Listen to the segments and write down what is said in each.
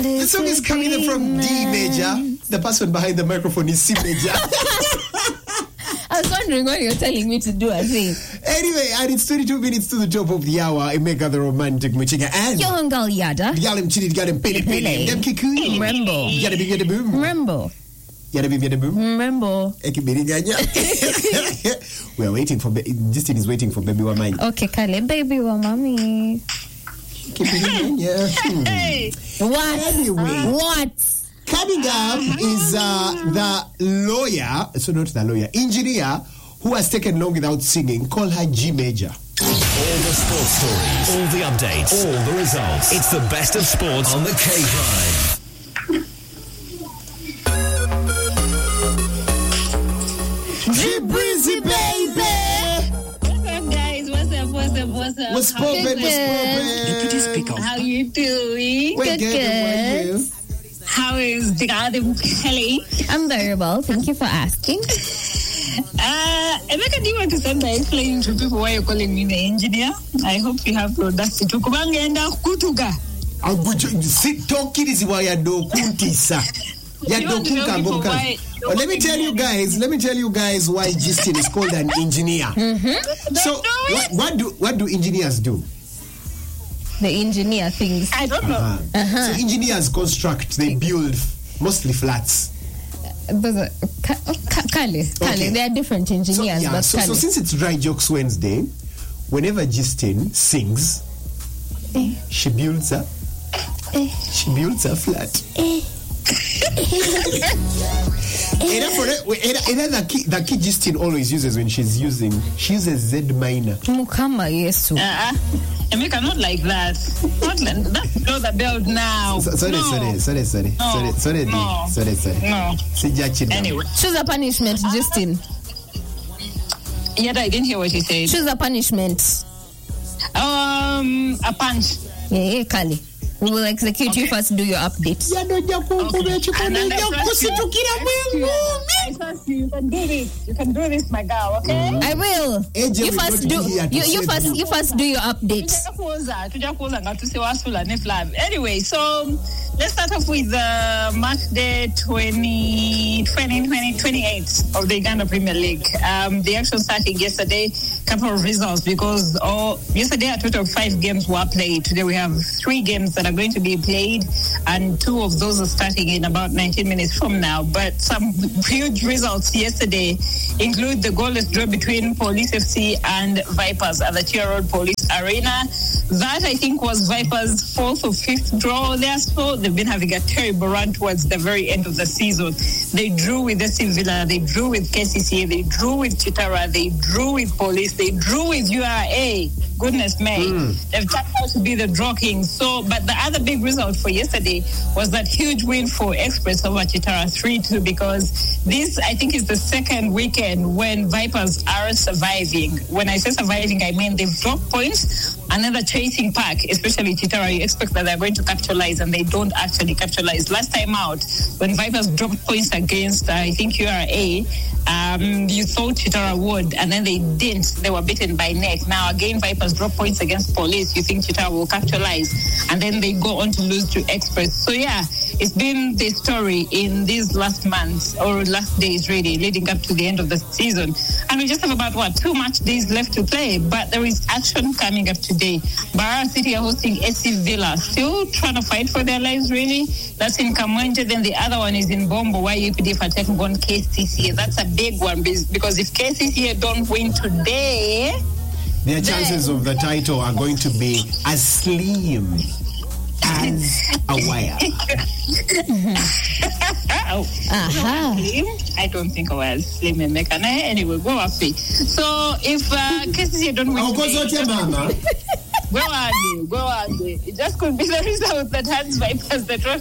The song is coming in from D major. The person behind the microphone is C major. I was wondering what you're telling me to do, I think. Anyway, and it's 22 minutes to the top of the hour. Emeka the romantic Muchinga and Yohangal Yada. Yalim Chidi got him pele pele. Dem Kikuyi. Remember. Yada be the boom. Remember. Yada be the boom. Remember. We are waiting for Justin is waiting for baby Wamai. Okay, Kale, baby Wamami. Hey. What? Anyway. What? Coming up is the lawyer, so not the lawyer, engineer who has taken long without singing. Call her G major. All the sports stories, all the updates, all the results. It's the best of sports on the K Prime. Breezy baby. What's up, guys? What's up? What's poppin'? Deputy Speaker. How you doing? Good. How is the garden, Kelly? I'm very well. Thank you for asking. Emeka, do you want to start by explaining to people why you're calling me the engineer? I hope you have productive. Tukubangenda kutuga. Let me tell you guys why Justin is called an engineer. Mm-hmm. So what do engineers do? The engineer things. I don't know. So engineers construct, they build mostly flats. Kale, there are different engineers. So since it's Dry Jokes Wednesday, whenever Justin sings, she builds a flat. The key Justin always uses when she uses Z minor. Mukama Yesu. Emeka, not like that. Not like that. Blow the bell now. Sorry. No. Anyway. Choose a punishment, Justin. Yet I didn't hear what you said. Choose a punishment. A punch. Yeah, Kale. We will execute you first. Do your update. I trust you. You can do this. You can do this, my girl. Okay. I will. You first do. You first do your update. Anyway, so let's start off with match day 28 of the Uganda Premier League. The action starting yesterday. Couple of results because yesterday a total of 5 games were played. Today we have 3 games that are going to be played, and 2 of those are starting in about 19 minutes from now. But some huge results yesterday include the goalless draw between Police FC and Vipers at the Tia Road Police Arena. That, I think, was Vipers' 4th or 5th draw there. So they've been having a terrible run towards the very end of the season. They drew with SC Villa, they drew with KCCA, they drew with Chitara, they drew with Police, they drew with URA. Goodness me. They've turned out to be the draw kings. So, but the other big result for yesterday was that huge win for Express over Chitara 3-2, because this, I think, is the second weekend when Vipers are surviving. When I say surviving, I mean they've dropped points, another chasing pack, especially Chitara. You expect that they're going to capitalize, and they don't actually capitalize. Last time out, when Vipers dropped points against, I think, URA, you thought Chitara would, and then they didn't. They were beaten by neck. Now, again, Vipers drop points against Police. You think Chitara will capitalize, and then they go on to lose to Express. So, yeah, it's been the story in these last months, or last days, really, leading up to the end of the season. And we just have about, 2 match days left to play, but there is action coming up today. Barra City are hosting SC Villa, still trying to fight for their lives, really. That's in Kamwenje. Then the other one is in Bombo, where UPDF are taking on KCCA. That's a big one, because if KCCA don't win today, their chances of the title are going to be as slim as a wire. I don't think I was slim and make an anyway. Go off. So if KCCA don't win today, go on. It just could be the result that hands Vipers the trophy.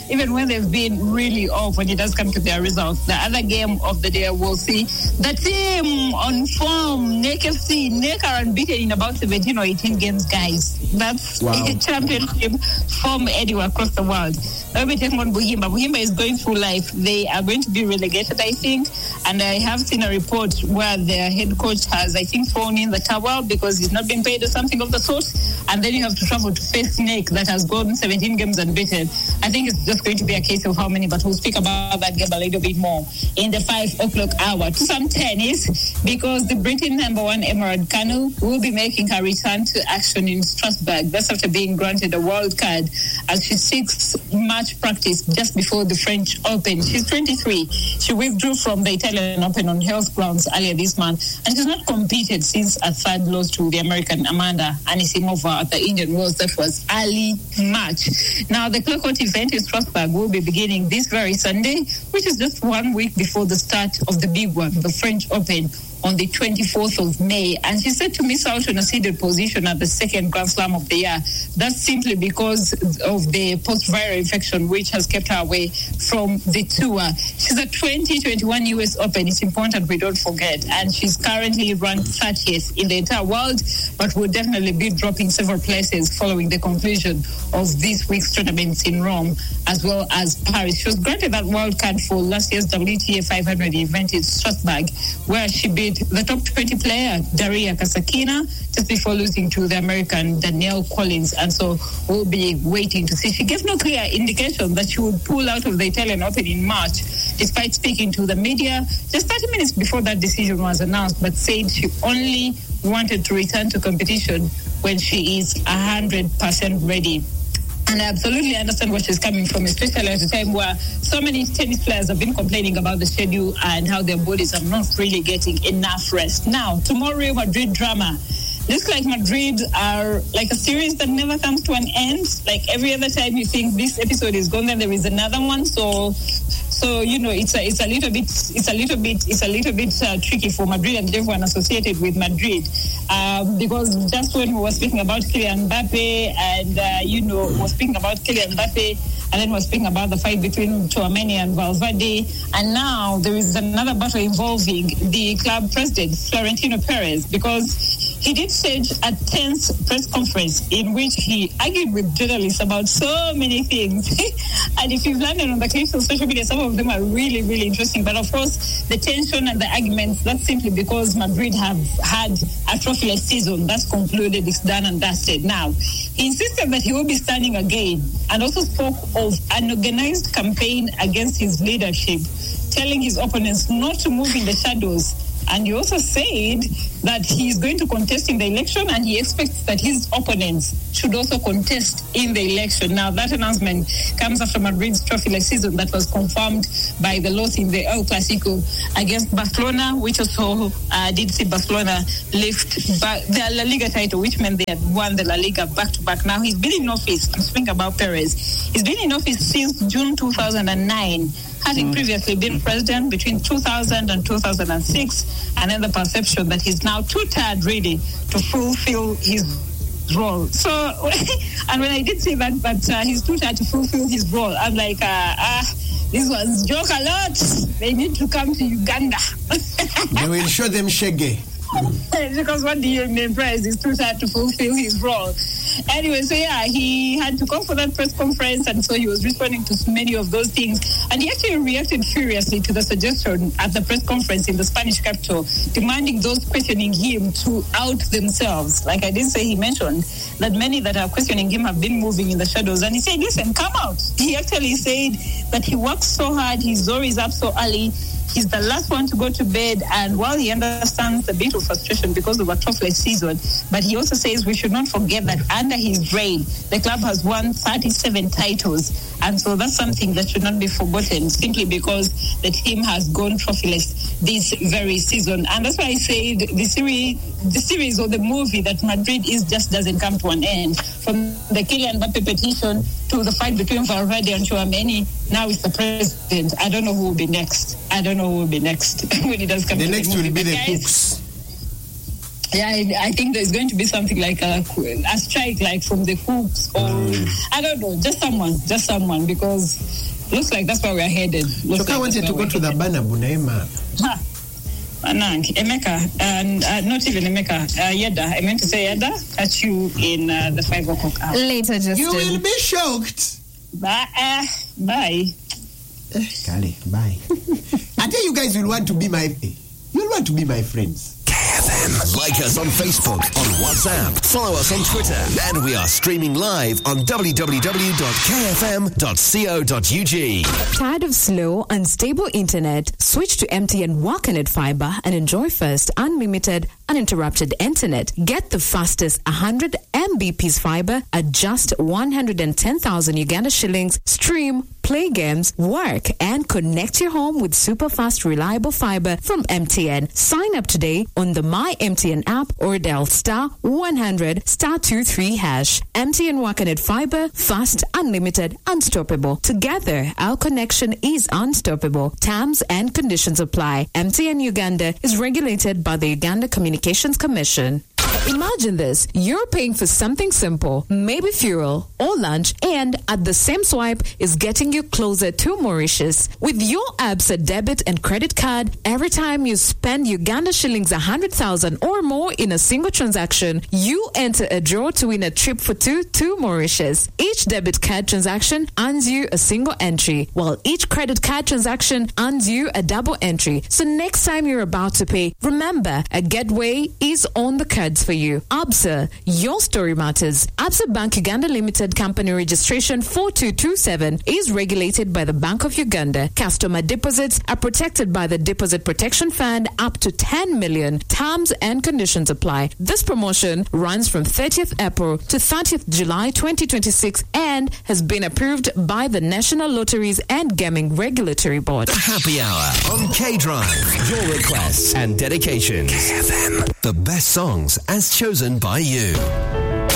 even when they've been really off when it does come to their results. The other game of the day, we'll see the team on form. NEC FC, NEC are unbeaten in about 17 or 18 games, guys. That's a championship form anywhere across the world. Let me take on Buhimba. Buhimba is going through life. They are going to be relegated, I think. And I have seen a report where their head coach has, I think, thrown in the towel because he's not being paid or something of the sort. And then you have to travel to face NEC that has gone 17 games unbeaten. I think it's just going to be a case of how many, but we'll speak about that game a little bit more in the 5 o'clock hour. To some tennis, because the Britain number 1 Emerald Kanu will be making her return to action in Strasbourg. That's after being granted a wild card as she seeks match practice just before the French Open. She's 23. She withdrew from the Italian Open on health grounds earlier this month, and she's not competed since a third loss to the American Amanda Anisimova at the Indian Wells. That was early March. Now, the Clockwork event in Strasbourg will be beginning this very Sunday, which is just 1 week before the start of the big one, the French Open, on the 24th of May. And she's set to miss out on a seeded position at the second Grand Slam of the year. That's simply because of the post-viral infection, which has kept her away from the tour. She's a 2021 US Open. It's important we don't forget. And she's currently ranked 30th in the entire world, but will definitely be dropping several places following the conclusion of this week's tournaments in Rome, as well as Paris. She was granted that wild card for last year's WTA 500 event in Strasbourg, where she beat the top 20 player, Daria Kasatkina, just before losing to the American Danielle Collins. And so we'll be waiting to see. She gave no clear indication that she would pull out of the Italian Open in March, despite speaking to the media just 30 minutes before that decision was announced, but said she only wanted to return to competition when she is 100% ready. And I absolutely understand where she's coming from, especially at a time where so many tennis players have been complaining about the schedule and how their bodies are not really getting enough rest. Now, tomorrow, Madrid drama. Looks like Madrid are like a series that never comes to an end. Like every other time you think this episode is gone, then there is another one. So you know, it's a little bit tricky for Madrid and everyone associated with Madrid, because just when we were speaking about Kylian Mbappe and we're speaking about Kylian Mbappe, and then we're speaking about the fight between Tchouaméni and Valverde, and now there is another battle involving the club president Florentino Perez, because he did stage a tense press conference in which he argued with journalists about so many things. And if you've landed on the clips of social media, some of them are really, really interesting. But of course, the tension and the arguments, that's simply because Madrid have had a trophyless season. That's concluded, it's done and dusted. Now, he insisted that he will be standing again, and also spoke of an organized campaign against his leadership, telling his opponents not to move in the shadows. And he also said that he is going to contest in the election, and he expects that his opponents should also contest in the election. Now, that announcement comes after Madrid's trophyless season that was confirmed by the loss in the El Clasico against Barcelona, which also did see Barcelona lift back their La Liga title, which meant they had won the La Liga back-to-back. Now, he's been in office. I'm speaking about Perez. He's been in office since June 2009. Having previously been president between 2000 and 2006, and then the perception that he's now too tired really to fulfill his role. So, and when I did say that he's too tired to fulfill his role, I'm like, these ones joke a lot. They need to come to Uganda. They will show them shege. Because what do you mean, Perez is too tired to fulfill his role. Anyway, so yeah, he had to call for that press conference, and so he was responding to many of those things. And he actually reacted furiously to the suggestion at the press conference in the Spanish capital, demanding those questioning him to out themselves. Like I did say, he mentioned that many that are questioning him have been moving in the shadows. And he said, listen, come out. He actually said that he works so hard, he's always up so early, he's the last one to go to bed, and while he understands the bit of frustration because of a troughless season, but he also says we should not forget that under his reign, the club has won 37 titles, and so that's something that should not be forgotten, simply because the team has gone trophyless this very season. And that's why I said the series or the movie that Madrid is just doesn't come to an end. From the Kylian Mbappe petition to the fight between Valverde and Tchouaméni, now it's the president. I don't know who will be next. When it does come the to next the movie. will be the guys, cooks. Yeah, I think there's going to be something like a strike, like from the cooks, or I don't know, just someone, because looks like that's where we're headed. So I wanted to go to the Banabu Naima. Emeka, and not even Emeka, Yeda. I meant to say Yeda. Catch you in the 5 o'clock hour. Later, Justin. You will be shocked. Bye. Kale, bye. I tell you guys, you'll want to be my friends. KFM. Like us on Facebook, on WhatsApp, follow us on Twitter, and we are streaming live on www.kfm.co.ug. Tired of slow, unstable internet? Switch to MTN Wakanet Fiber and enjoy first unlimited, uninterrupted internet. Get the fastest 100 Mbps fiber at just 110,000 Uganda shillings. Stream, play games, work, and connect your home with super fast, reliable fiber from MTN. Sign up today on the My MTN app or dial *100*23#. MTN Wakanet Fiber, fast, unlimited, unstoppable. Together, our connection is unstoppable. Terms and conditions apply. MTN Uganda is regulated by the Uganda Communications Commission. Imagine this. You're paying for something simple, maybe fuel or lunch, and at the same swipe is getting you closer to Mauritius. With your Absa debit and credit card, every time you spend Uganda shillings 100,000 or more in a single transaction, you enter a draw to win a trip for two to Mauritius. Each debit card transaction earns you a single entry, while each credit card transaction earns you a double entry. So next time you're about to pay, remember, a getaway is on the cards for you. Absa, your story matters. Absa Bank Uganda Limited Company Registration 4227 is regulated by the Bank of Uganda. Customer deposits are protected by the Deposit Protection Fund up to 10 million. Terms and conditions apply. This promotion runs from 30th April to 30th July 2026 and has been approved by the National Lotteries and Gaming Regulatory Board. The Happy Hour on K-Drive. Your requests and dedications. KFM. The best songs as chosen by you.